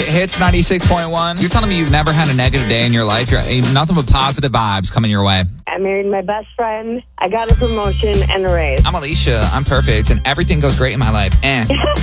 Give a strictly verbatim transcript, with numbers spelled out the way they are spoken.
Hits ninety-six point one. You're telling me you've never had a negative day in your life? You're nothing but positive vibes coming your way. I married my best friend. I got a promotion and a raise. I'm Alicia. I'm perfect, and everything goes great in my life. Eh.